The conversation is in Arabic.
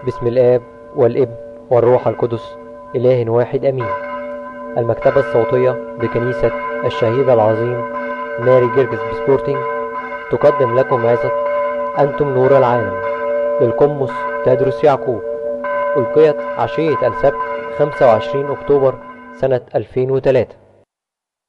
بسم الآب والابن والروح القدس إله واحد أمين. المكتبة الصوتية بكنيسة الشهيد العظيم ماري جرجس بسبورتنج تقدم لكم عظة أنتم نور العالم للقمص تدرس يعقوب، ألقيت عشية السبت 25 أكتوبر سنة 2003.